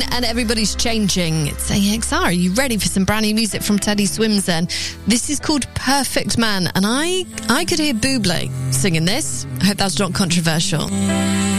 and everybody's changing. It's AXR. Are you ready for some brand new music from Teddy Swims then? This is called Perfect Man, and I could hear Bublé singing this. I hope that's not controversial.